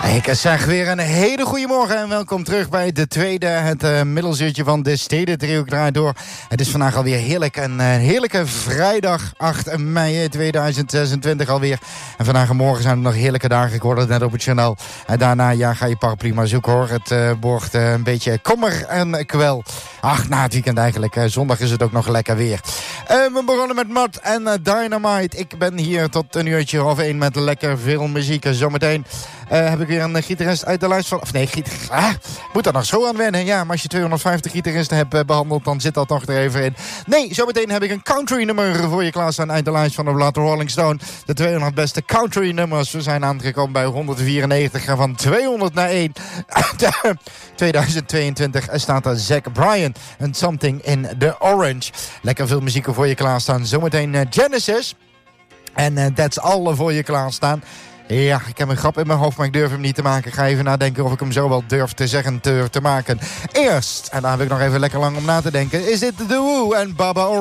Ik zeg weer een hele goede morgen en welkom terug bij de tweede, het middelsuurtje van de Stedendriehoek draait door. Het is vandaag alweer heerlijk, een heerlijke vrijdag 8 mei 2026 alweer. En vandaag en morgen zijn er nog heerlijke dagen, ik hoorde het net op het journaal. En daarna ga je paraplu maar zoeken hoor, het borgt een beetje kommer en kwel. Ach, na het weekend eigenlijk, zondag is het ook nog lekker weer. We begonnen met Mud en Dynamite. Ik ben hier tot een uurtje of 1 met lekker veel muziek. Zometeen heb ik weer een gitarist uit de lijst van... Of nee, moet daar nog zo aan wennen. Ja, maar als je 250 gitaristen hebt behandeld, dan zit dat nog er even in. Nee, zometeen heb ik een country nummer voor je klaarstaan uit de lijst van de blad Rolling Stone. De 200 beste country nummers. We zijn aangekomen bij 194. Gaan van 200 naar 1. 2022 staat er Zach Bryan en Something in the Orange. Lekker veel muziek voor je klaarstaan. Zometeen Genesis. En That's All voor je klaarstaan. Ja, ik heb een grap in mijn hoofd, maar ik durf hem niet te maken. Ik ga even nadenken of ik hem zo wel durf te zeggen, te maken. Eerst, en daar heb ik nog even lekker lang om na te denken, is dit The Who en Baba